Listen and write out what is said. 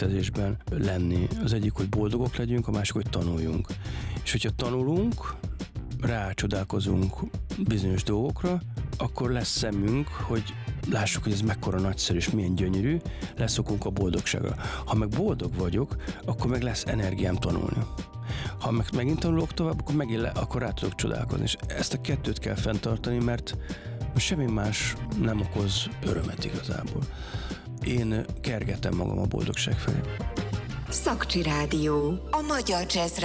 kettezésben lenni. Az egyik, hogy boldogok legyünk, a másik, hogy tanuljunk. És hogyha tanulunk, rácsodálkozunk bizonyos dolgokra, akkor lesz szemünk, hogy lássuk, hogy ez mekkora nagyszerű és milyen gyönyörű, leszokunk a boldogságra. Ha meg boldog vagyok, akkor meg lesz energiám tanulni. Ha meg megint tanulok tovább, akkor akkor rá tudok csodálkozni. És ezt a kettőt kell fenntartani, mert semmi más nem okoz örömet igazából. Én kergetem magam a boldogság felé. Szakcsi Rádió, a magyar jazz